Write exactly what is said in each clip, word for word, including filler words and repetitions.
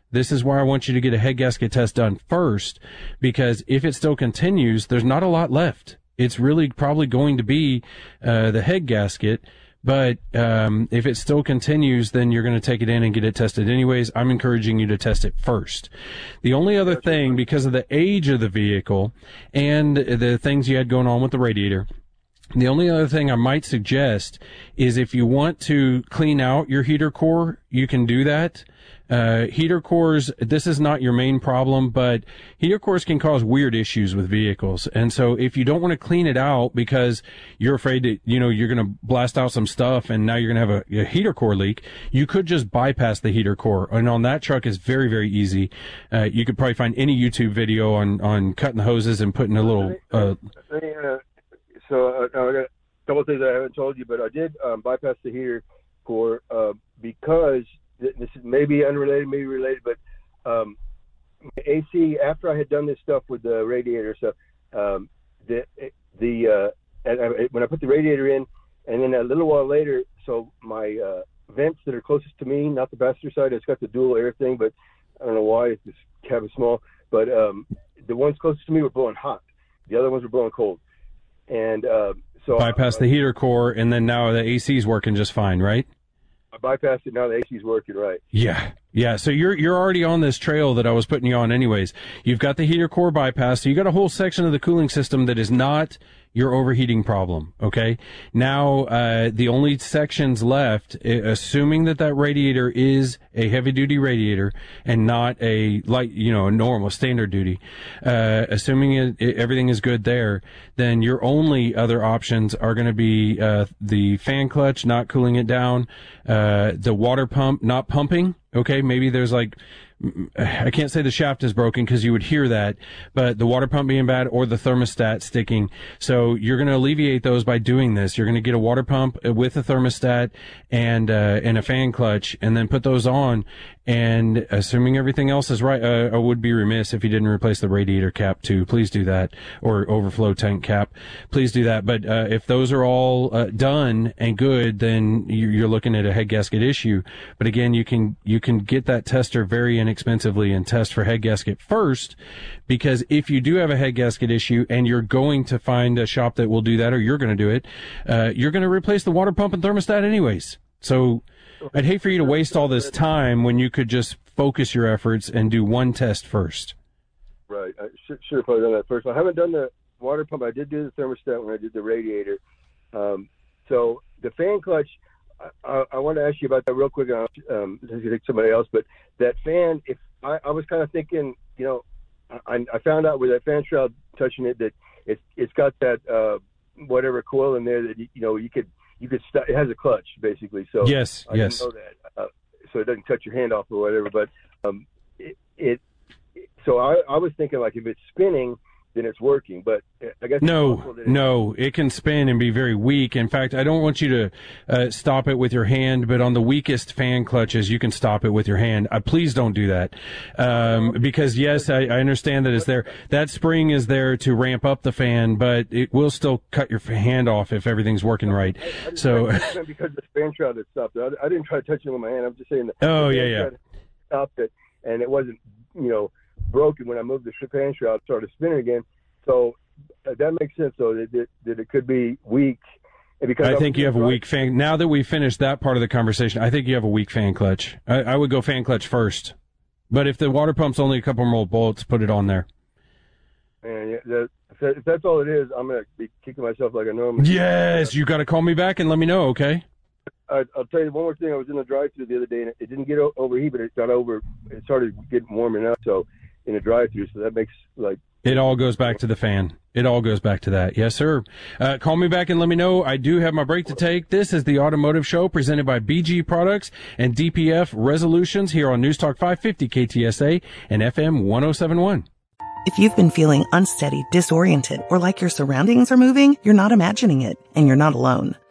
This is why I want you to get a head gasket test done first, because if it still continues, there's not a lot left. It's really probably going to be uh, the head gasket. But um, if it still continues, then you're going to take it in and get it tested anyways. I'm encouraging you to test it first. The only other thing, because of the age of the vehicle and the things you had going on with the radiator, the only other thing I might suggest is if you want to clean out your heater core, you can do that. Uh, heater cores, this is not your main problem, but heater cores can cause weird issues with vehicles. And so if you don't want to clean it out because you're afraid that, you know, you're going to blast out some stuff and now you're going to have a, a heater core leak, you could just bypass the heater core. And on that truck is very, very easy. Uh, you could probably find any YouTube video on, on cutting the hoses and putting a little, uh, so uh, I got a couple of things I haven't told you, but I did um, bypass the heater core uh, because this is maybe unrelated, maybe related, but um, A C, after I had done this stuff with the radiator stuff, um, the, the uh, and I, when I put the radiator in, and then a little while later, so my uh, vents that are closest to me, not the passenger side, it's got the dual air thing, but I don't know why, this cab is small, but um, the ones closest to me were blowing hot. The other ones were blowing cold. And uh, so bypass I, the heater core, and then now the A C is working just fine, right? I bypassed it. Now the A C's working right. Yeah, yeah. So you're you're already on this trail that I was putting you on, anyways. You've got the heater core bypass, so you got a whole section of the cooling system that is not your overheating problem. Okay. Now, uh, the only sections left, assuming that that radiator is a heavy duty radiator and not a light, you know, a normal standard duty, uh, assuming it, it, everything is good there, then your only other options are going to be, uh, the fan clutch not cooling it down, uh, the water pump not pumping. Okay. Maybe there's like, I can't say the shaft is broken because you would hear that, but the water pump being bad or the thermostat sticking. So you're going to alleviate those by doing this. You're going to get a water pump with a thermostat and uh, and a fan clutch, and then put those on. And assuming everything else is right, uh, I would be remiss if you didn't replace the radiator cap too. Please do that, or overflow tank cap. Please do that. But uh, if those are all uh, done and good, then you're looking at a head gasket issue. But again, you can you can get that tester very inexpensively and test for head gasket first, because if you do have a head gasket issue and you're going to find a shop that will do that, or you're going to do it, uh, you're going to replace the water pump and thermostat anyways. So I'd hate for you to waste all this time when you could just focus your efforts and do one test first. Right. I should, should have probably done that first. I haven't done the water pump. I did do the thermostat when I did the radiator. Um, so the fan clutch, I, I, I want to ask you about that real quick. Um, I think somebody else, but that fan, if I, I was kind of thinking, you know, I, I found out with that fan shroud touching it that it's it's got that uh, whatever coil in there that you know you could you could st- it has a clutch basically. So yes, I yes. didn't know that, uh, so it doesn't cut your hand off or whatever. But um, it, it so I, I was thinking like if it's spinning, then it's working. But I guess no, it no, it can spin and be very weak. In fact, I don't want you to uh, stop it with your hand, but on the weakest fan clutches, you can stop it with your hand. Uh, please don't do that, um, because yes, I, I understand that it's there. That spring is there to ramp up the fan, but it will still cut your hand off if everything's working right. I, I so because the fan shroud had stopped it. I, I didn't try to touch it with my hand. I'm just saying that. Oh yeah, yeah. Stopped it, and it wasn't, you know, broken when I moved the fan shroud. Started spinning again. So uh, that makes sense, though, that, that, that it could be weak. And because I I'm think you have a right. weak fan. Now that we've finished that part of the conversation, I think you have a weak fan clutch. I, I would go fan clutch first. But if the water pump's only a couple more bolts, put it on there. And yeah, that, if, that, if that's all it is, I'm going to be kicking myself like a normal. Yes, you got to call me back and let me know, okay? I, I'll tell you one more thing. I was in the drive-thru the other day, and it, it didn't get o- overheat, but it got over. It started getting warm enough, so in a drive-thru, so that makes like. It all goes back to the fan. It all goes back to that. Yes, sir. Uh, call me back and let me know. I do have my break to take. This is the Automotive Show presented by B G Products and D P F Resolutions here on News Talk five fifty K T S A and F M ten seventy-one. If you've been feeling unsteady, disoriented, or like your surroundings are moving, you're not imagining it, and you're not alone.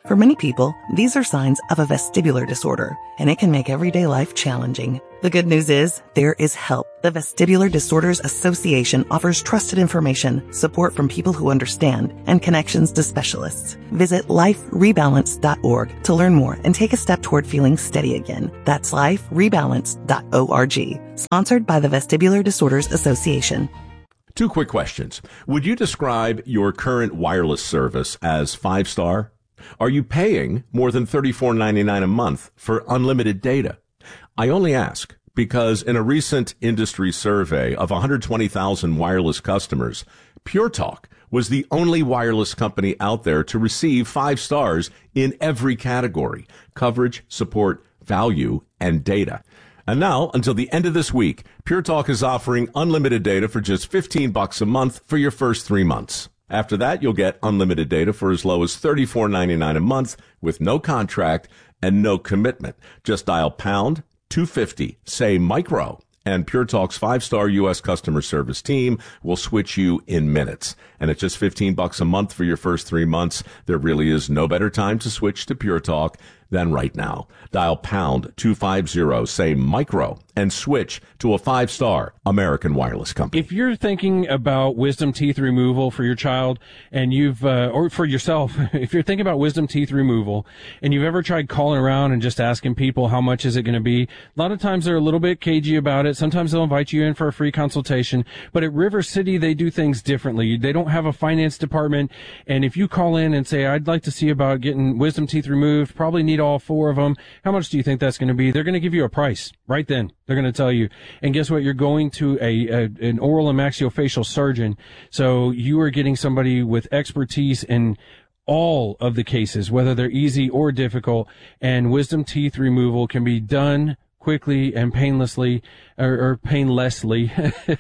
For many people, these are signs of a vestibular disorder, and it can make everyday life challenging. The good news is, there is help. The Vestibular Disorders Association offers trusted information, support from people who understand, and connections to specialists. Visit life rebalance dot org to learn more and take a step toward feeling steady again. That's life rebalance dot org. Sponsored by the Vestibular Disorders Association. Two quick questions. Would you describe your current wireless service as five-star? Are you paying more than thirty-four ninety-nine a month for unlimited data? I only ask because in a recent industry survey of one hundred twenty thousand wireless customers, Pure Talk was the only wireless company out there to receive five stars in every category: coverage, support, value, and data. And now, until the end of this week, Pure Talk is offering unlimited data for just fifteen bucks a month for your first three months. After that, you'll get unlimited data for as low as thirty-four ninety-nine a month with no contract and no commitment. Just dial pound two fifty, say micro, and Pure Talk's five-star U S customer service team will switch you in minutes. And at just fifteen bucks a month for your first three months, there really is no better time to switch to Pure Talk than right now. Dial pound two fifty, say micro, and switch to a five-star American wireless company. If you're thinking about wisdom teeth removal for your child and you've, uh, or for yourself, if you're thinking about wisdom teeth removal and you've ever tried calling around and just asking people how much is it going to be, a lot of times they're a little bit cagey about it. Sometimes they'll invite you in for a free consultation, but at River City, they do things differently. They don't have a finance department. And if you call in and say, I'd like to see about getting wisdom teeth removed, probably need all four of them. How much do you think that's going to be? They're going to give you a price right then. They're going to tell you. And guess what? You're going to a, a an oral and maxillofacial surgeon. So you are getting somebody with expertise in all of the cases, whether they're easy or difficult. And wisdom teeth removal can be done quickly and painlessly, or, or painlessly,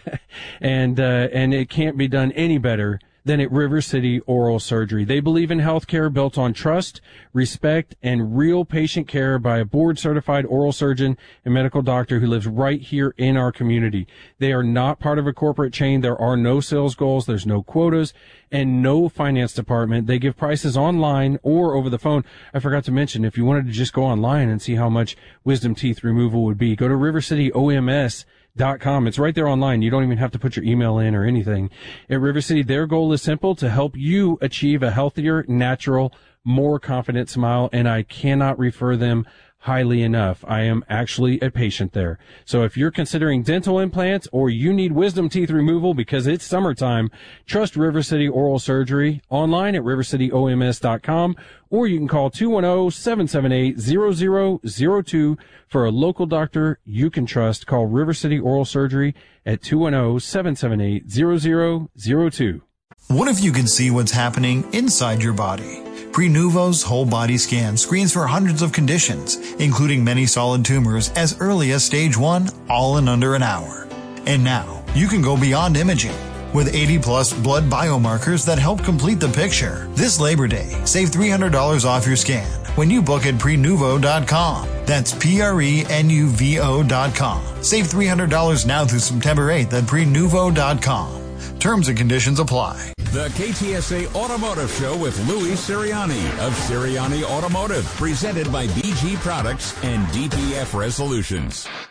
and uh, and it can't be done any better than at River City Oral Surgery. They believe in healthcare built on trust, respect, and real patient care by a board-certified oral surgeon and medical doctor who lives right here in our community. They are not part of a corporate chain. There are no sales goals. There's no quotas and no finance department. They give prices online or over the phone. I forgot to mention, if you wanted to just go online and see how much wisdom teeth removal would be, go to river city O M S dot com. It's right there online. You don't even have to put your email in or anything. At River City, their goal is simple: to help you achieve a healthier, natural, more confident smile, and I cannot refer them highly enough. I am actually a patient there. So if you're considering dental implants or you need wisdom teeth removal because it's summertime, trust River City Oral Surgery online at river city O M S dot com, or you can call two one zero, seven seven eight, zero zero zero two for a local doctor you can trust. Call River City Oral Surgery at two one zero, seven seven eight, zero zero zero two. What if you could see what's happening inside your body? Prenuvo's whole body scan screens for hundreds of conditions, including many solid tumors as early as stage one, all in under an hour. And now, you can go beyond imaging. With eighty plus blood biomarkers that help complete the picture. This Labor Day, save three hundred dollars off your scan when you book at prenuvo dot com. That's P R E N U V O dot com. Save three hundred dollars now through September eighth at prenuvo dot com. Terms and conditions apply. The K T S A Automotive Show with Louis Sirianni of Sirianni Automotive, presented by B G Products and D P F Resolutions.